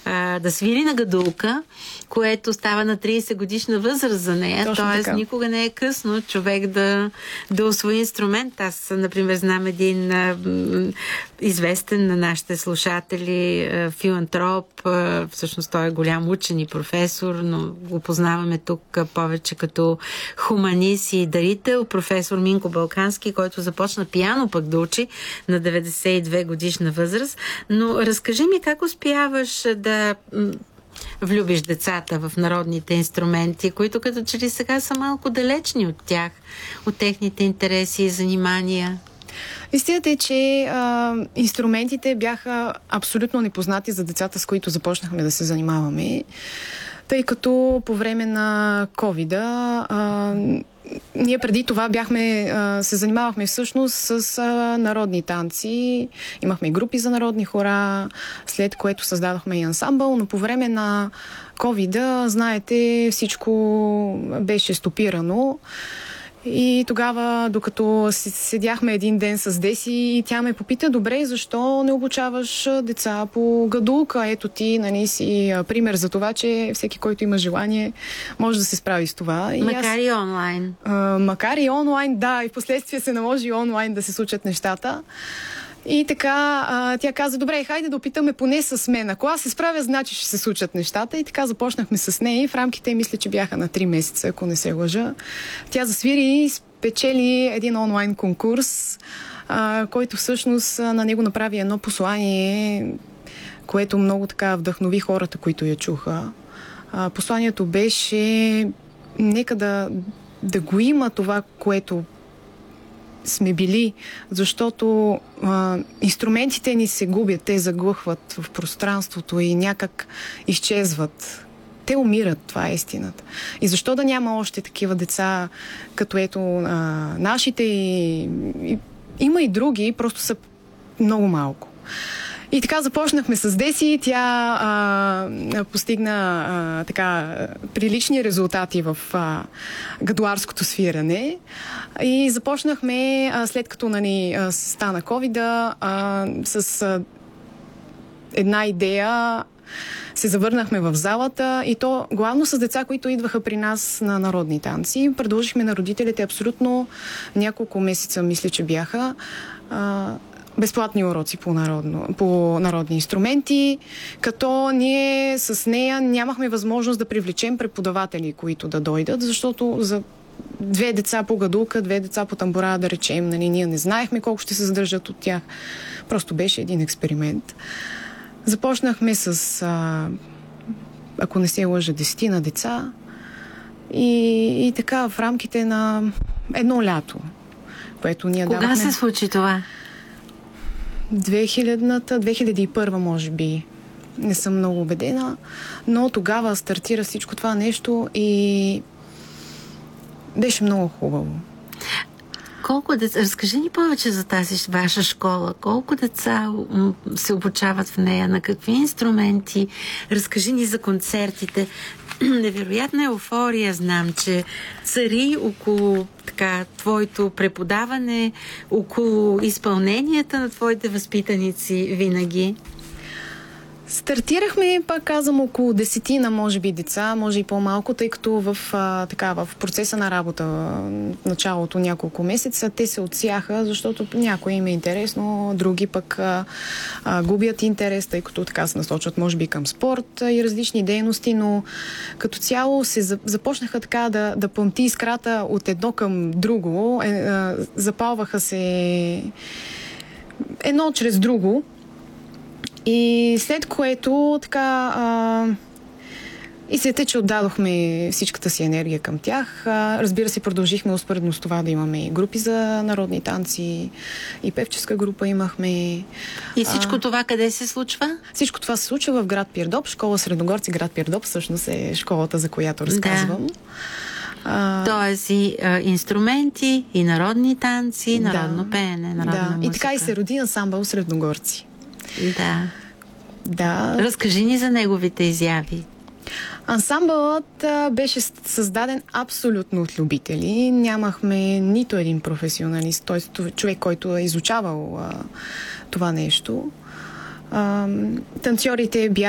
да свири на гадулка, което става на 30 годишна възраст за нея. Тоест, никога не е късно човек да усвои инструмент. Аз, например, знам един известен на нашите слушатели филантроп. Всъщност той е голям учен и професор, но го познаваме тук повече като хуманист и дарител. Професор Минко Балкански, който започна пиано пък да учи на 92 годишна възраст. Но разкажи ми как успяваш да влюбиш децата в народните инструменти, които като че ли сега са малко далечни от тях, от техните интереси и занимания? Истината е, че инструментите бяха абсолютно непознати за децата, с които започнахме да се занимаваме, тъй като по време на ковида ние преди това се занимавахме всъщност с народни танци, имахме групи за народни хора, след което създадохме и ансамбъл, но по време на ковида, знаете, всичко беше стопирано. И тогава, докато седяхме един ден с Деси, тя ме попита: добре, защо не обучаваш деца по гадулка? Ето ти, нали, си пример за това, че всеки, който има желание, може да се справи с това. Макар и онлайн. Макар и онлайн, да. И впоследствие се наложи онлайн да се случат нещата. И така тя каза: добре, хайде да опитаме поне с мен. Ако аз се справя, значи ще се случат нещата. И така започнахме с нея. И в рамките, мисля, че бяха на 3 месеца, ако не се лъжа. Тя засвири и спечели един онлайн конкурс, който всъщност на него направи едно послание, което много така вдъхнови хората, които я чуха. Посланието беше: нека да го има това, което сме били, защото инструментите ни се губят, те заглъхват в пространството и някак изчезват. Те умират, това е истината. И защо да няма още такива деца, като ето нашите, има и други, просто са много малко. И така започнахме с Деси. Тя постигна прилични резултати в гадуарското свиране. И започнахме, след като стана ковида, с една идея се завърнахме в залата, и то главно с деца, които идваха при нас на народни танци. Предложихме на родителите абсолютно няколко месеца, мисля, че бяха, безплатни уроци по народни инструменти, като ние с нея нямахме възможност да привлечем преподаватели, които да дойдат, защото за 2 деца по гадулка, 2 деца по тамбура, да речем, ние не знаехме колко ще се задържат от тях. Просто беше един експеримент. Започнахме с, ако не се лъжа, 10 на деца и така в рамките на едно лято, което ние давахме. Кога се случи това? 2001 може би. Не съм много убедена, но тогава стартира всичко това нещо и беше много хубаво. Колко деца? Разкажи ни повече за тази ваша школа. Колко деца се обучават в нея? На какви инструменти? Разкажи ни за концертите. Невероятна еуфория, знам, че цари около твоето преподаване, около изпълненията на твоите възпитаници винаги. Стартирахме, пак казвам, около 10 може би деца, може и по-малко, тъй като в процеса на работа в началото няколко месеца те се отсяха, защото някои им е интересно, други пък губят интерес, тъй като така се насочват може би към спорт и различни дейности, но като цяло се започнаха така да пъмти искрата от едно към друго, запалваха се едно чрез друго. И след което и след че отдадохме всичката си енергия към тях, разбира се, продължихме успоредно с това да имаме групи за народни танци, и певческа група имахме. И всичко това къде се случва? Всичко това се случва в град Пирдоп, школа Средногорци, град Пирдоп, всъщност е школата, за която разказвам. Да. Тоест и инструменти, и народни танци, народно пеене, народна музика. И така и се роди ансамбъл Средногорци. Да. Разкажи ни за неговите изяви. Ансамбълът беше създаден абсолютно от любители. Нямахме нито един професионалист, т.е. човек, който е изучавал това нещо. Танцорите бяха